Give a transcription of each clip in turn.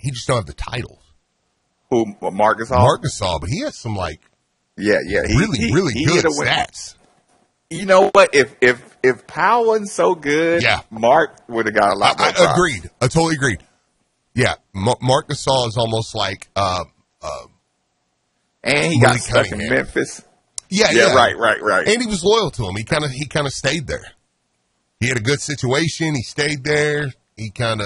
He just don't have the titles. Who, Marc Gasol? Marc Gasol, but he has some really good stats. You know what? If Powell wasn't so good, Mark would have got a lot more. I agreed. I totally agreed. Yeah, Marc Gasol is almost like and he got stuck in Memphis. Yeah, right. And he was loyal to him. He kind of stayed there. He had a good situation. He stayed there. And it kind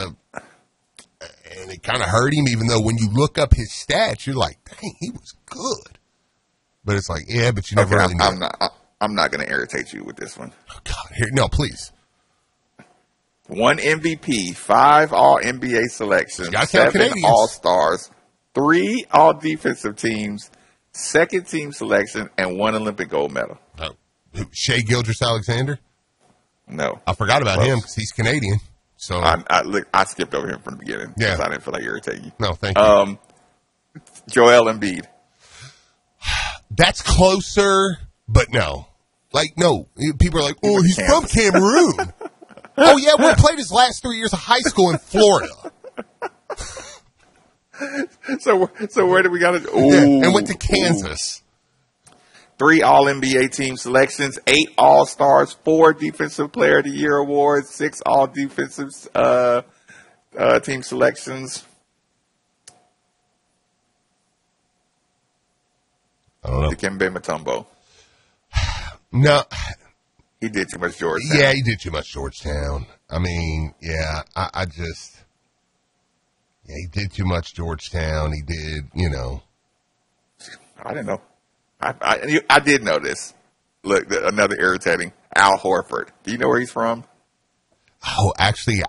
of hurt him, even though when you look up his stats, you're like, dang, he was good. But it's like, yeah, but you never really knew. I'm not going to irritate you with this one. Oh, God, no, please. 1 MVP, 5 All-NBA selections, 7 All-Stars, 3 All-Defensive teams, 2nd team selection, and 1 Olympic gold medal. Oh. Shai Gilgeous-Alexander? No. I forgot about him because he's Canadian. So I skipped over him from the beginning because I didn't feel like irritating you. No, thank you. Joel Embiid. That's closer, but no. Like, no. People are like, oh, he's from Cameroon. Oh, yeah, we played his last 3 years of high school in Florida. So where do we got to? And went to Kansas. 3 All-NBA team selections, 8 All-Stars, 4 Defensive Player of the Year awards, 6 All-Defensive team selections. I don't know. Dikembe Mutombo. No. He did too much Georgetown. Yeah, he did too much Georgetown. I mean, yeah, he did too much Georgetown. He did, I didn't know. I did know this. Look, another irritating. Al Horford. Do you know where he's from? Oh, actually,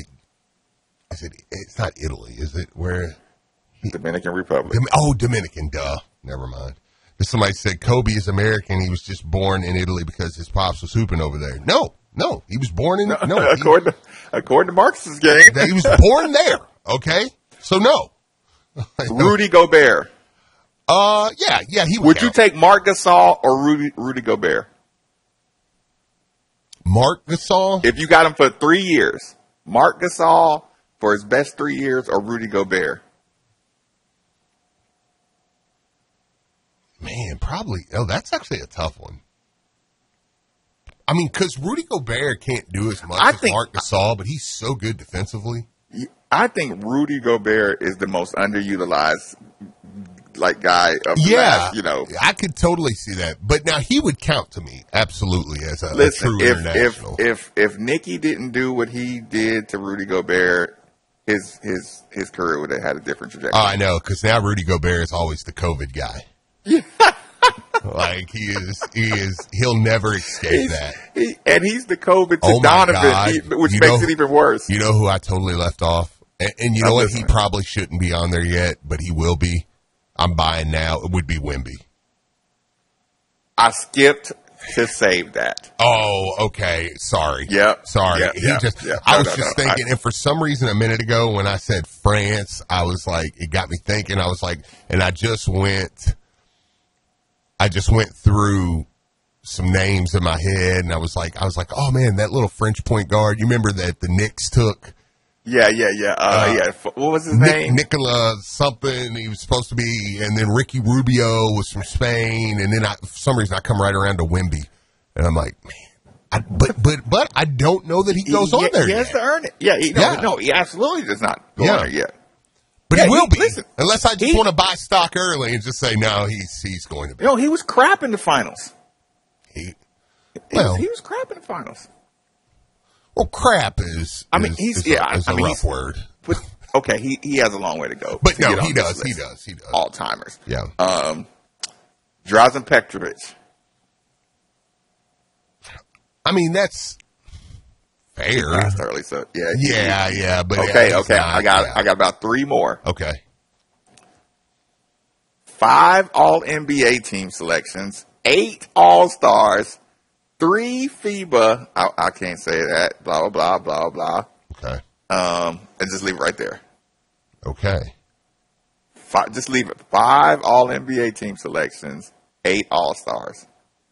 it's not Italy, is it? Where? Dominican Republic. Dominican, duh. Never mind. Somebody said Kobe is American. He was just born in Italy because his pops was hooping over there. No, he was born in according to Marcus's game. He was born there. Okay, so no. Rudy Gobert. Yeah, he would. Would you take Marc Gasol or Rudy Gobert? Marc Gasol? If you got him for 3 years, Marc Gasol for his best 3 years or Rudy Gobert? Man, probably. Oh, that's actually a tough one. I mean, because Rudy Gobert can't do as much as Marc Gasol, but he's so good defensively. I think Rudy Gobert is the most underutilized guy of the last, I could totally see that. But now he would count to me absolutely as a true international. If Nicky didn't do what he did to Rudy Gobert, his career would have had a different trajectory. Oh, I know, because now Rudy Gobert is always the COVID guy. Yeah. Like he'll never escape that. He's the COVID to Donovan, which makes it even worse. You know who I totally left off? And you know what? He probably shouldn't be on there yet, but he will be. I'm buying now. It would be Wemby. I skipped to save that. Oh, okay. Sorry. Yep. Sorry. Yep. I was just thinking, and for some reason a minute ago when I said France, I was like, it got me thinking. I was like, and I just went through some names in my head, and I was like, oh man, that little French point guard. You remember that the Knicks took? Yeah. What was his name? Nicola something. He was supposed to be, and then Ricky Rubio was from Spain, and then for some reason I come right around to Wemby, and I'm like, man, but I don't know that he goes on there. He has to earn it. Yeah, no, he absolutely does not go on there yet. But he will be, unless I just want to buy stock early and just say no, he's going to be. No, he was crap in the finals. He was crap in the finals. Well, crap is a rough word. But, okay, he has a long way to go. But no, he does. All-timers. Yeah. Drazen Petrovic. I mean, that's fair. Passed early, so yeah. But okay. I got about 3 more. Okay. 5 All-NBA team selections, 8 All-Stars, 3 FIBA. I can't say that. Blah blah blah blah. Okay. And just leave it right there. Okay. Just leave it. 5 All-NBA team selections, 8 All-Stars.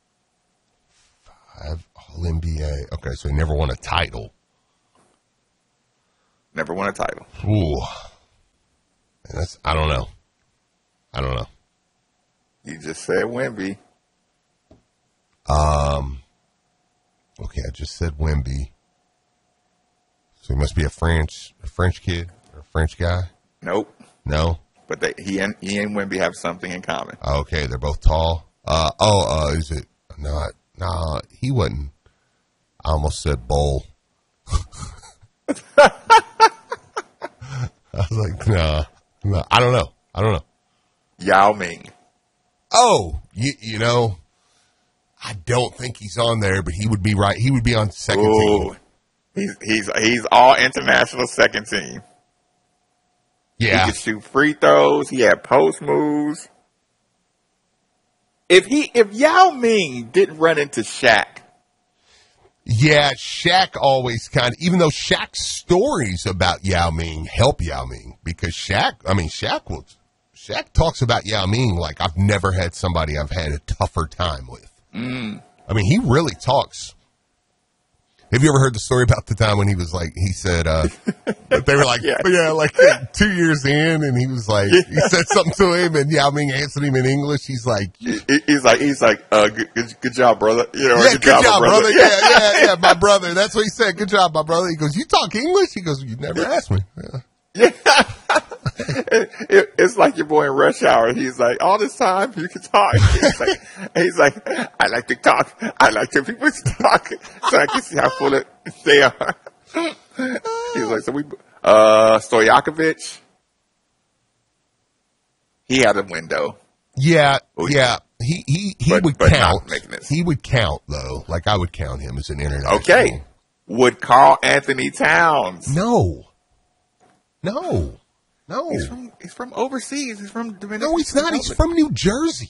5 All-NBA. Okay, so he never won a title. Never won a title. Ooh. I don't know. You just said Wemby. Okay, I just said Wemby. So he must be a French kid or a French guy. Nope. No. But he and Wemby have something in common. Okay, they're both tall. Is it not? Nah, he wasn't. I almost said Bowl. I was like, nah, I don't know. Yao Ming. Oh, you know, I don't think he's on there, but he would be right. He would be on second team. He's all international second team. Yeah. He could shoot free throws. He had post moves. If Yao Ming didn't run into Shaq. Yeah, Shaq always even though Shaq's stories about Yao Ming help Yao Ming, because Shaq talks about Yao Ming like I've never had somebody I've had a tougher time with. I mean, he really talks. Have you ever heard the story about the time when he was like, he said, they were like, like 2 years in, and he was like, he said something to him, and Yao Ming answered him in English. He's like, good job, brother. You know, good job, brother. Yeah, my brother. That's what he said. Good job, my brother. He goes, you talk English? He goes, you never asked me. Yeah. It's like your boy in Rush Hour. He's like, all this time you can talk. He's like, I like to talk. I like to people talk, so I can see how full of they are. He's like, Stojakovic. He had a window. Yeah. He would count. He would count though. Like I would count him as an international. Okay. Would Karl Anthony Towns? No. He's from overseas. He's from Dominican. No, he's not. He's from New Jersey.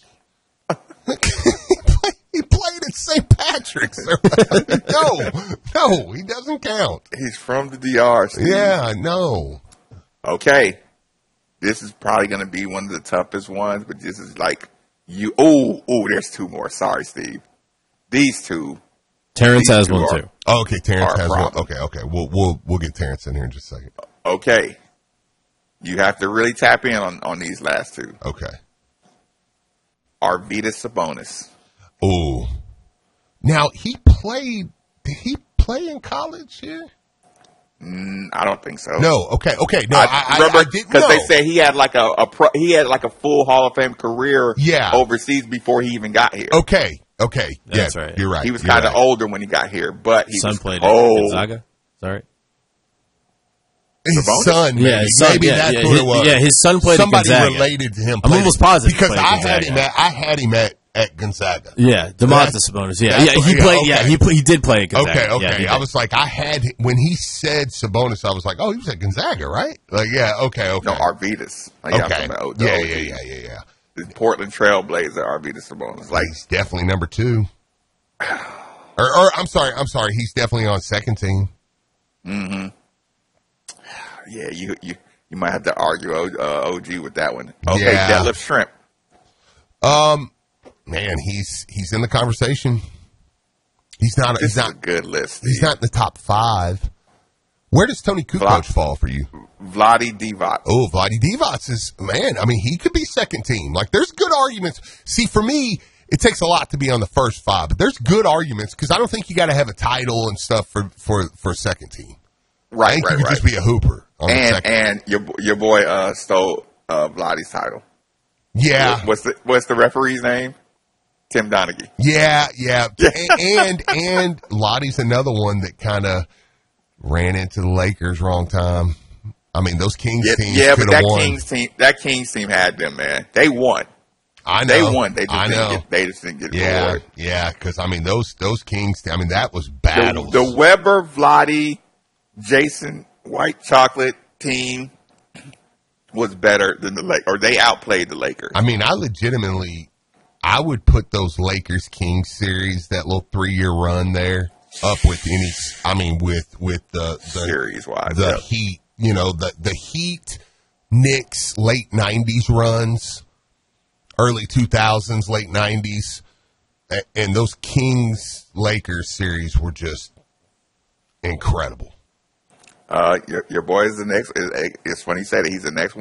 He played at St. Patrick's. No, he doesn't count. He's from the DR. Steve. Yeah, no. Okay. This is probably going to be one of the toughest ones, but this is like you. Oh, there's two more. Sorry, Steve. These two. Terrence has one too. Oh, okay, Terrence has one. Okay. We'll get Terrence in here in just a second. Okay. You have to really tap in on these last two. Okay. Arvydas Sabonis. Oh. Now, did he play in college here? I don't think so. No, okay. No, I remember because they said he had like a full Hall of Fame career overseas before he even got here. Okay. That's right. You're right. He was kind of older when he got here, but he son played at Gonzaga. Sorry. His son, maybe that's what it was. Yeah, his son played at Gonzaga. Somebody related to him. I'm almost positive because I had him at Gonzaga. Yeah, Domantas Sabonis. He played. Yeah, he did play at Gonzaga. Okay. I was like, when he said Sabonis, I was like, oh, he was at Gonzaga, right? Like, yeah, okay. No, Arvydas. Okay. Yeah. The Portland Trailblazer, Arvydas Sabonis. Like, he's definitely number 2. or I'm sorry. He's definitely on second team. Mm-hmm. Yeah, you might have to argue OG with that one. Okay, yeah. Detlef Schrempf. Man, he's in the conversation. He's not a good list. Steve. He's not in the top 5. Where does Tony Kukoc fall for you? Vlade Divac. Oh, Vlade Divac is, man, I mean, he could be second team. Like, there's good arguments. See, for me, it takes a lot to be on the first 5, but there's good arguments because I don't think you got to have a title and stuff for second team. Right, I think you could just be a hooper. And your boy stole Vlade's title. Yeah. What's the referee's name? Tim Donaghy. Yeah. and Lottie's another one that kind of ran into the Lakers wrong time. I mean, those Kings teams could have won. That Kings team had them, man. They won. I know. They won. They just didn't get rewarded. Yeah, because, I mean, those Kings, I mean, that was battles. The Weber, Vlade, Jason White Chocolate team was better than the Lakers, or they outplayed the Lakers. I mean, I would put those Lakers-Kings series, that little 3-year run there, up with with the series-wise. The Heat, the Heat, Knicks, late 90s runs, early 2000s, late 90s, and those Kings-Lakers series were just incredible. Your boy is the next. It's funny you said it. He's the next one.